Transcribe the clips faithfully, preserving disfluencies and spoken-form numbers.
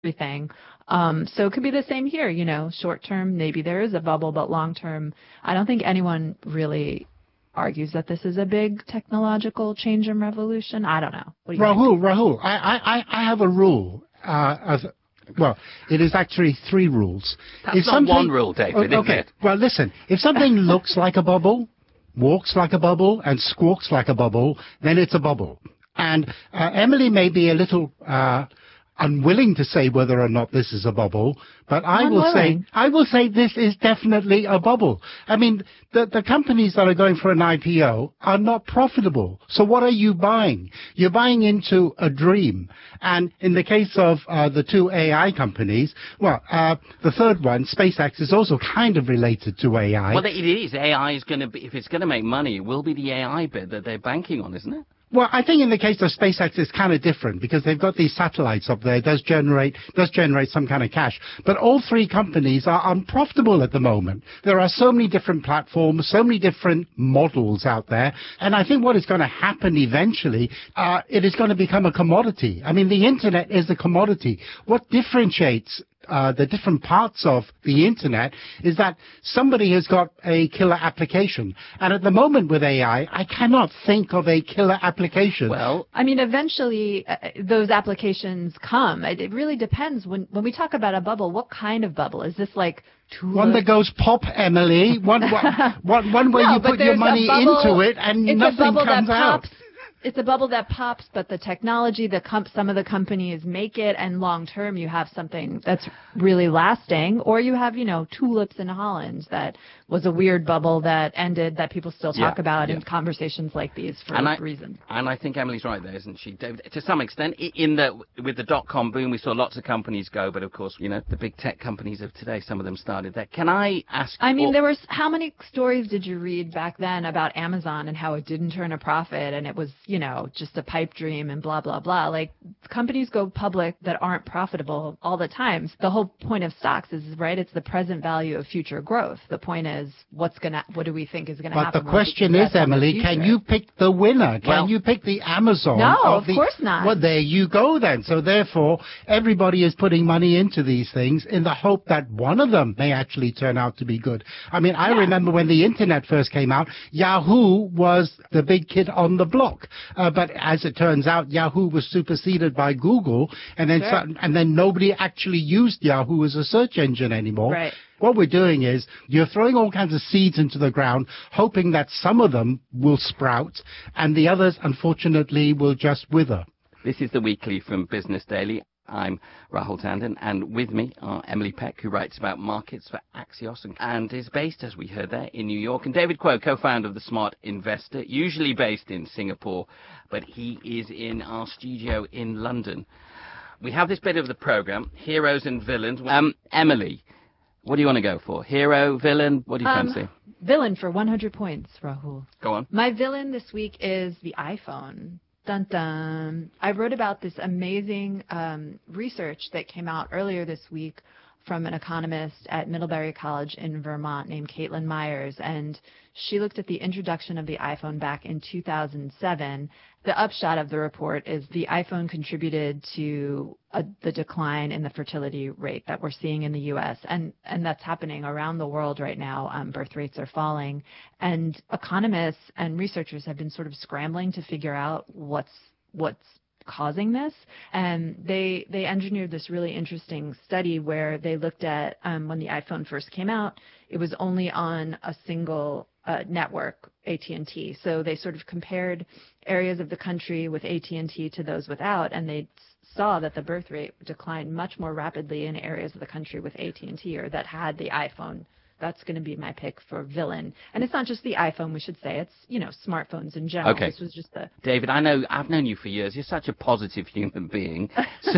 everything. Um, so it could be the same here, you know, short term, maybe there is a bubble, but long term, I don't think anyone really argues that this is a big technological change and revolution. I don't know. What do you Rahul, think? Rahul, I, I, I have a rule. Uh, as, well, it is actually three rules. That's if not one rule, David, okay, isn't it? well, listen, if something looks like a bubble, walks like a bubble, and squawks like a bubble, then it's a bubble. And uh, Emily may be a little uh, unwilling to say whether or not this is a bubble, but I I'm will willing. say I will say this is definitely a bubble. I mean, the, the companies that are going for an I P O are not profitable. So what are you buying? You're buying into a dream. And in the case of uh, the two A I companies, well, uh, the third one, SpaceX, is also kind of related to A I. Well, it is. A I is going to be, if it's going to make money, it will be the A I bit that they're banking on, isn't it? Well, I think in the case of SpaceX, it's kind of different because they've got these satellites up there. It does generate, does generate some kind of cash. But all three companies are unprofitable at the moment. There are so many different platforms, so many different models out there. And I think what is going to happen eventually, uh, it is going to become a commodity. I mean, the internet is a commodity. What differentiates Uh, the different parts of the internet is that somebody has got a killer application. And at the moment with A I, I cannot think of a killer application. Well, I mean, eventually uh, those applications come. It, it really depends. When when we talk about a bubble, what kind of bubble? Is this like tulips? One that goes pop, Emily. One, one, one where No, you but put your there's a money bubble- into it and it's nothing a bubble comes that out. pops. It's a bubble that pops, but the technology, the comp- some of the companies make it, and long term you have something that's really lasting, or you have, you know, tulips in Holland that was a weird bubble that ended that people still talk Yeah, about yeah. in conversations like these for And I- reasons. And I think Emily's right there, isn't she, David? To some extent, i- in the with the dot-com boom, we saw lots of companies go, but of course, you know, the big tech companies of today, some of them started there. Can I ask? I mean, or- there was how many stories did you read back then about Amazon and how it didn't turn a profit and it was, you know, just a pipe dream and blah blah blah. Like companies go public that aren't profitable all the time. The whole point of stocks is right. It's the present value of future growth. The point is, what's gonna, what do we think is gonna But happen? the when we question invest is, on the Emily, can future? you pick the winner? Can Well- you pick the Amazon? No, of of the, course not. Well, there you go then. So therefore, everybody is putting money into these things in the hope that one of them may actually turn out to be good. I mean, I Yeah. remember when the internet first came out, Yahoo was the big kid on the block. Uh, but as it turns out, Yahoo was superseded by Google, and then Sure. so- and then nobody actually used Yahoo as a search engine anymore. Right. What we're doing is you're throwing all kinds of seeds into the ground, hoping that some of them will sprout, and the others, unfortunately, will just wither. This is the weekly from Business Daily. I'm Rahul Tandon, and with me are Emily Peck, who writes about markets for Axios and, and is based, as we heard there, in New York, and David Kuo, co-founder of The Smart Investor, usually based in Singapore, but he is in our studio in London. We have this bit of the program, heroes and villains. Um, Emily, what do you want to go for? Hero, villain? What do you Um, fancy? Villain for one hundred points, Rahul. Go on. My villain this week is the iPhone. Dun dun. I wrote about this amazing um, research that came out earlier this week from an economist at Middlebury College in Vermont named Caitlin Myers, and she looked at the introduction of the iPhone back in two thousand seven. The upshot of the report is the iPhone contributed to a, the decline in the fertility rate that we're seeing in the U S, and, and that's happening around the world right now. Um, birth rates are falling, and economists and researchers have been sort of scrambling to figure out what's what's causing this, and they they engineered this really interesting study where they looked at um, when the iPhone first came out, it was only on a single uh, network, A T and T. So they sort of compared areas of the country with A T and T to those without, and they saw that the birth rate declined much more rapidly in areas of the country with A T and T or that had the iPhone. That's going to be my pick for villain. And it's not just the iPhone, we should say. It's, you know, smartphones in general. Okay. This was just the... David, I know, I've known you for years. You're such a positive human being.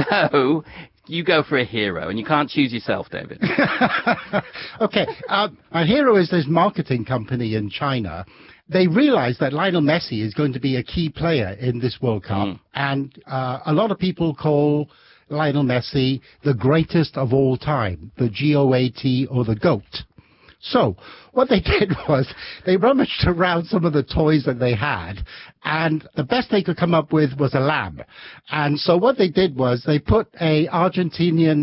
So you go for a hero, and you can't choose yourself, David. Okay, uh, a hero is this marketing company in China. They realize that Lionel Messi is going to be a key player in this World Cup, Mm. and uh, a lot of people call Lionel Messi the greatest of all time, the G O A T or the GOAT. So what they did was they rummaged around some of the toys that they had, and the best they could come up with was a lamb. And so what they did was they put a Argentinian